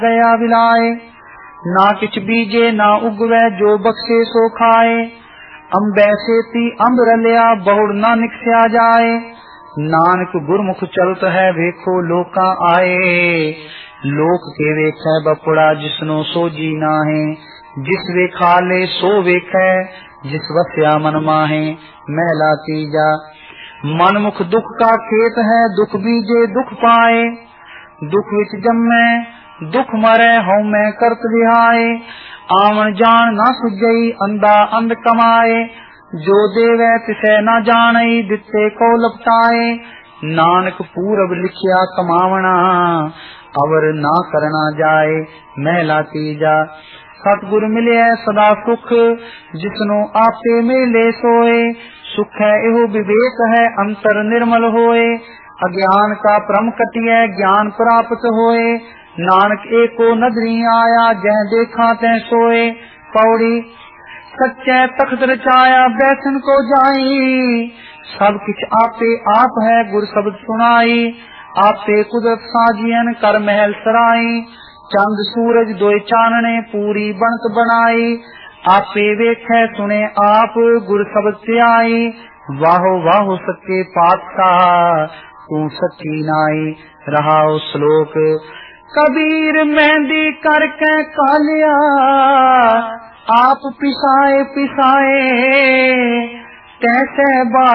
गया विलाए। ना किछ बीजे ना उगवै जो बख्शे सो खाए। अंबै सेती अंब रलिया बहुड़ ना निकस्या जाए। नानक गुरमुख चलत है वेखो लोका आए। लोक के वेखै बपुड़ा जिसनो सोजी नाहे। जिस वेखा ले सो वेखै जिस वस्या मन माहे। महला तीजा मनमुख दुख का खेत है दुख बीजे दुख पाए। दुख विच जम्मै दुख मरै हऊँ मैं करत विहाए। आवन जान ना सुझई अंधा अंध कमाए। जो देवै तिसै ना जानई दिते को लपटाए। नानक पूरब लिखिया कमावना अवर ना करना जाए। महला तीजा सतगुर मिले सदा सुख जिसनो आपे मिले सोए। सुख है एहो विवेक है अंतर निर्मल होए। अज्ञान का भ्रम कटिए ज्ञान प्राप्त होए। नानक एको नदरी आया जह देखा तै सोए। पौड़ी सच्चे तख्त रचाया बैठन को जाई। सब किछ आपे आप है गुर शब्द सुनाई। आपे कुदरत साजियन कर महल सराई। चंद सूरज दोय चानने पूरी बनत बनाई। आपे वेखै सुने आप गुर शब्द त्याई। वाहो वाहो सच्चे पातशाह तू सच्ची नाई। रहाओ श्लोक कबीर मेहंदी करके कालिया आप पिसाए पिसाए कैसे